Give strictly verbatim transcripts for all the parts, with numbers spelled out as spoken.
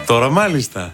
Τώρα μάλιστα.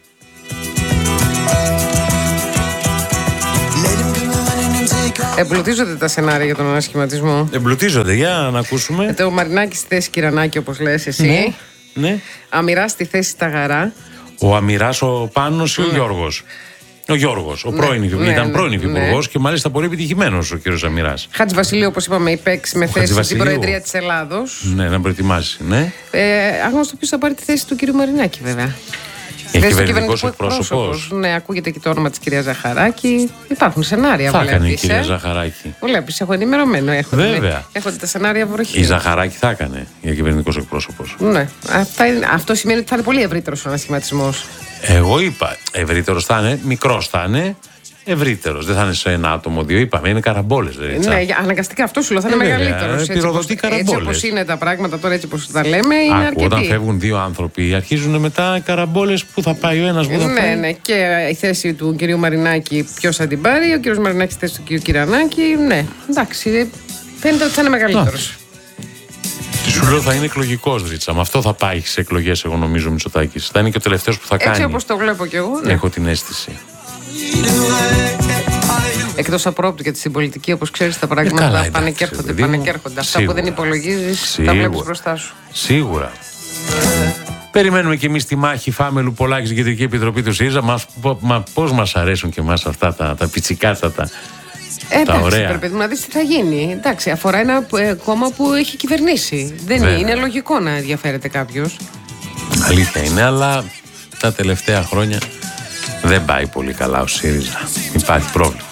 Εμπλουτίζονται τα σενάρια για τον ανασχηματισμό. Εμπλουτίζονται, για να ακούσουμε. Το Μαρινάκη στη θέση Κυρανάκη, όπως λες εσύ. Ναι, ναι. Αμυρά στη θέση Σταγαρά. Ο Αμυράς, ο Πάνος ή ο ναι. Γιώργος. Ο Γιώργος, ο πρώην ναι, ναι, ήταν πρώην ναι, υφυπουργός ναι. και μάλιστα πολύ επιτυχημένος ο κύριος Αμυράς. Χατζηβασιλείου, όπως είπαμε, υπέξει με θέση στην Προεδρία της Ελλάδος. Ναι, να προετοιμάσει, ναι. Ε, άγνωστο ποιος θα πάρει τη θέση του κύριου Μαρινάκη, βέβαια. Έχει κυβερνητικός εκπρόσωπος. Ναι, ακούγεται και το όνομα της κυρίας Ζαχαράκη. Υπάρχουν σενάρια. Θα έκανε η κυρία Ζαχαράκη. Βλέπεις, έχω ενημερωμένο. Έχω, βέβαια. Έχονται τα σενάρια βροχή. Η Ζαχαράκη θα έκανε για κυβερνητικός εκπρόσωπος. Ναι. Αυτά είναι, αυτό σημαίνει ότι θα είναι πολύ ευρύτερος ο ανασχηματισμός. Εγώ είπα, ευρύτερος θα είναι, μικρός θα είναι. Ευρύτερος. Δεν θα είναι σε ένα άτομο, δύο. Είπαμε, είναι καραμπόλες. Ναι, αναγκαστικά αυτό σου λέω, θα είναι ε, μεγαλύτερος. Πυροδοτεί καραμπόλες. Έτσι όπως είναι τα πράγματα τώρα, έτσι όπως τα λέμε, είναι Άκου, αρκετοί. Όταν φεύγουν δύο άνθρωποι, αρχίζουν μετά καραμπόλες που θα πάει ο ένας, που θα ναι, πάει. Ναι, και η θέση του κυρίου Μαρινάκη, ποιος θα την πάρει, ο κύριος Μαρινάκης στη θέση του κυρίου Κυρανάκη. Ναι, εντάξει, φαίνεται ότι θα είναι μεγαλύτερος. Σου λέω θα είναι εκλογικός, Ρίτσα. Με αυτό θα πάει σε εκλογές, εγώ νομίζω, Μητσοτάκης. Θα είναι και ο τελευταίος που θα έτσι κάνει. Έτσι όπως το βλέπω κι εγώ. Ναι. Έχω την αίσθηση. Εκτός απρόπτου, γιατί στην πολιτική, όπως ξέρεις, τα πράγματα πάνε και έρχονται. Πάνε και έρχονται. Αυτά που δεν υπολογίζεις, τα βλέπεις μπροστά σου. Σίγουρα. Περιμένουμε κι εμείς τη μάχη Φάμελου Πολάκη στην Κεντρική Επιτροπή του ΣΥΡΙΖΑ. Μας, μα πώς μας αρέσουν και εμάς αυτά τα, τα πιτσικάτσα, Ε, τα ωραία. Πρέπει να δεις τι θα γίνει. Εντάξει, αφορά ένα ε, κόμμα που έχει κυβερνήσει. Δεν είναι, είναι λογικό να ενδιαφέρεται κάποιος. Αλήθεια είναι, αλλά τα τελευταία χρόνια δεν πάει πολύ καλά ο ΣΥΡΙΖΑ. Υπάρχει πρόβλημα.